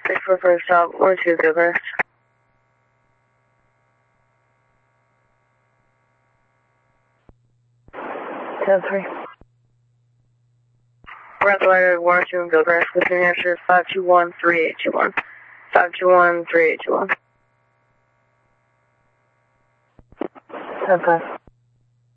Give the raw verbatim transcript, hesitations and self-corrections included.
Six for first stop, or two, Gilchrist. ten three. We're at the light of one two in Gilchrist with New Hampshire five two one three eight two one. five two one three eight two one. ten five.